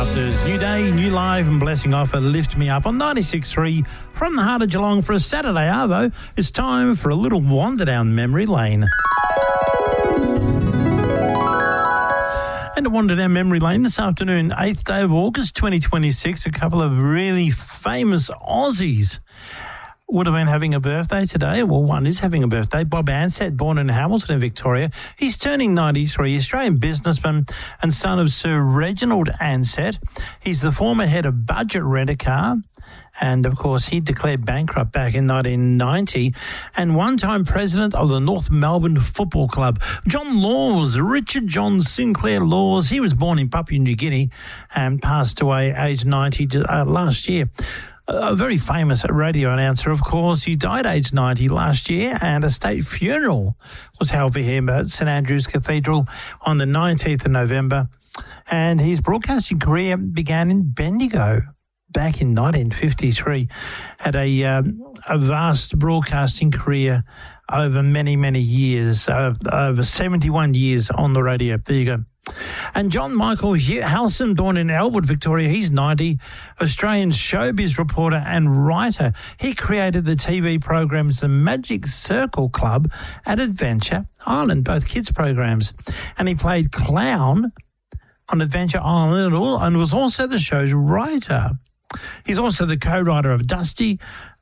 Rafters. New day, new live and blessing offer. Lift me up on 96.3 from the heart of Geelong for a Saturday arvo. It's time for a little wander down memory lane. And to wander down memory lane this afternoon, 8th day of August 2026, a couple of really famous Aussies would have been having a birthday today. Well, one is having a birthday. Bob Ansett, born in Hamilton in Victoria. He's turning 93, Australian businessman and son of Sir Reginald Ansett. He's the former head of Budget Rent-A-Car. And, of course, he declared bankrupt back in 1990 and one-time president of the North Melbourne Football Club. John Laws, Richard John Sinclair Laws, he was born in Papua New Guinea and passed away aged 90 last year. A very famous radio announcer, of course. He died aged 90 last year, and a state funeral was held for him at St Andrew's Cathedral on the 19th of November. And his broadcasting career began in Bendigo back in 1953. Had a vast broadcasting career over many, many years, over 71 years on the radio. There you go. And John Michael Halson, born in Elwood, Victoria, he's 90, Australian showbiz reporter and writer. He created the TV programs The Magic Circle Club at Adventure Island, both kids programs. And he played clown on Adventure Island and was also the show's writer. He's also the co-writer of Dusty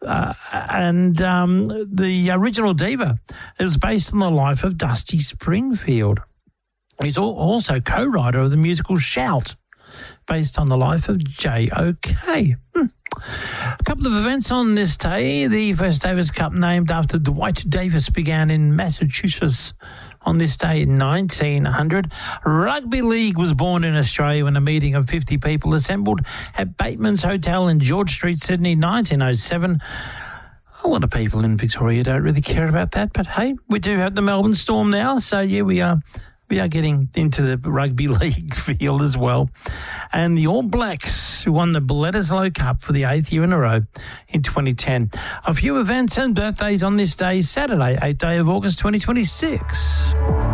and the original Diva. It was based on the life of Dusty Springfield. He's also co-writer of the musical Shout, based on the life of J.O.K. A couple of events on this day. The first Davis Cup, named after Dwight Davis, began in Massachusetts on this day in 1900. Rugby League was born in Australia when a meeting of 50 people assembled at Bateman's Hotel in George Street, Sydney, 1907. A lot of people in Victoria don't really care about that, but hey, we do have the Melbourne Storm now, so yeah, we are getting into the rugby league field as well. And the All Blacks, who won the Bledisloe Cup for the 8th year in a row in 2010. A few events and birthdays on this day, Saturday, 8th day of August 2026.